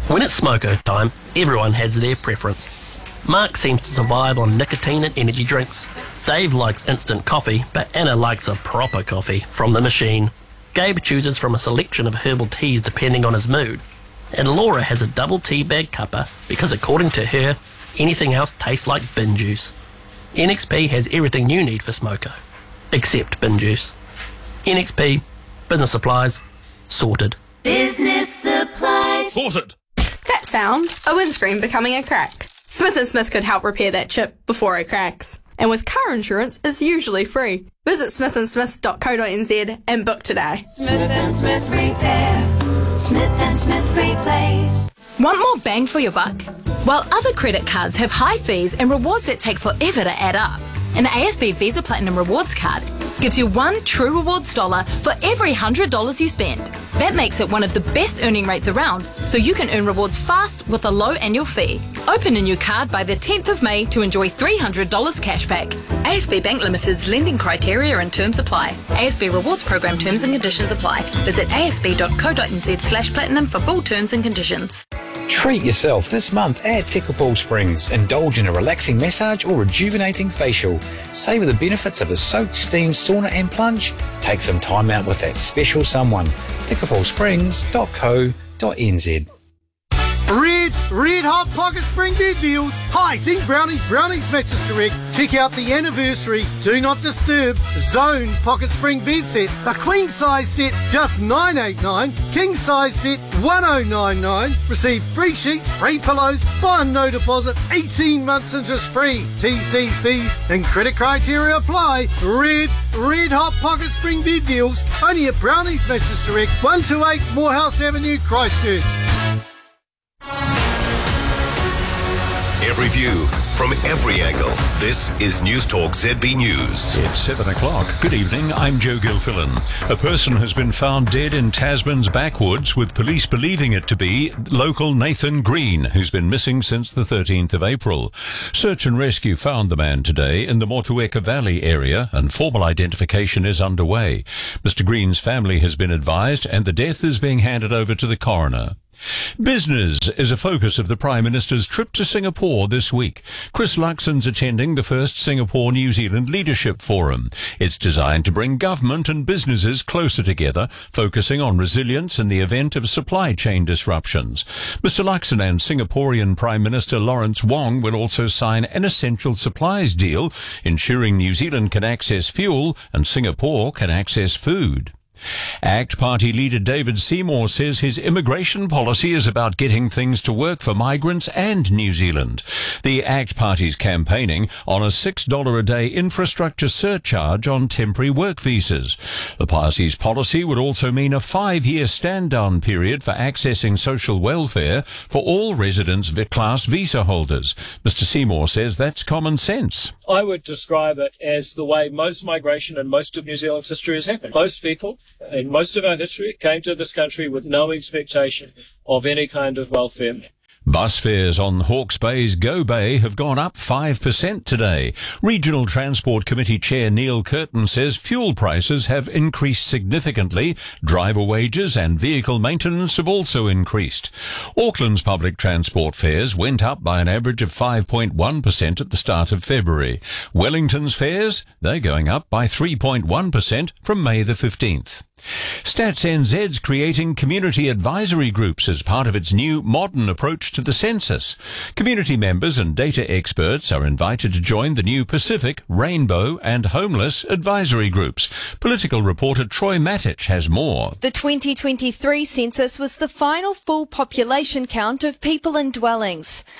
When it's smoko time, everyone has their preference. Mark seems to survive on nicotine and energy drinks. Dave likes instant coffee, but Anna likes a proper coffee from the machine. Gabe chooses from a selection of herbal teas depending on his mood. And Laura has a double tea bag cuppa because according to her, anything else tastes like bin juice. NXP has everything you need for smoko, except bin juice. NXP, business supplies, sorted. Business supplies. Sorted. That sound, a windscreen becoming a crack. Smith & Smith could help repair that chip before it cracks. And with car insurance, it's usually free. Visit smithandsmith.co.nz and book today. Smith & Smith Repair. Smith & Smith Replace. Want more bang for your buck? While other credit cards have high fees and rewards that take forever to add up, an ASB Visa Platinum Rewards card gives you one true rewards dollar for every $100 you spend. That makes it one of the best earning rates around, so you can earn rewards fast with a low annual fee. Open a new card by the 10th of May to enjoy $300 cashback. ASB Bank Limited's lending criteria and terms apply. ASB Rewards Program terms and conditions apply. Visit asb.co.nz/platinum for full terms and conditions. Treat yourself this month at Tekapō Springs. Indulge in a relaxing massage or rejuvenating facial. Savour the benefits of a soaked, steamed sauna and plunge. Take some time out with that special someone. tekapōsprings.co.nz. Red Hot Pocket Spring bed deals. Hi, Team Brownies Mattress Direct. Check out the anniversary Do Not Disturb Zone Pocket Spring bed set. The queen size set just $989. King size set $1099. Receive free sheets, free pillows, buy and no deposit, 18 months interest free. TC's fees and credit criteria apply. Red Hot Pocket Spring bed deals. Only at Brownies Mattress Direct, 128 Morehouse Avenue, Christchurch. Every view from every angle. This is News Talk ZB News. It's 7 o'clock. Good evening, I'm Joe Gilfillan. A person has been found dead in Tasman's backwoods, with police believing it to be local Nathan Green, who's been missing since the 13th of April. Search and rescue found the man today in the Motueka Valley area, and formal identification is underway. Mr. Green's family has been advised, and the death is being handed over to the coroner. Business is a focus of the Prime Minister's trip to Singapore this week. Chris Luxon's attending the first Singapore-New Zealand Leadership Forum. It's designed to bring government and businesses closer together, focusing on resilience in the event of supply chain disruptions. Mr. Luxon and Singaporean Prime Minister Lawrence Wong will also sign an essential supplies deal, ensuring New Zealand can access fuel and Singapore can access food. ACT Party leader David Seymour says his immigration policy is about getting things to work for migrants and New Zealand. The ACT Party's campaigning on a $6 a day infrastructure surcharge on temporary work visas. The party's policy would also mean a 5-year stand-down period for accessing social welfare for all residence class visa holders. Mr. Seymour says that's common sense. I would describe it as the way most migration in most of New Zealand's history has happened. Most people in most of our history came to this country with no expectation of any kind of welfare. Bus fares on Hawke's Bay's Go Bay have gone up 5% today. Regional Transport Committee Chair Neil Curtin says fuel prices have increased significantly. Driver wages and vehicle maintenance have also increased. Auckland's public transport fares went up by an average of 5.1% at the start of February. Wellington's fares, they're going up by 3.1% from May the 15th. Stats NZ's creating community advisory groups as part of its new modern approach to the census. Community members and data experts are invited to join the new Pacific, Rainbow and Homeless advisory groups. Political reporter Troy Matich has more. The 2023 census was the final full population count of people in dwellings.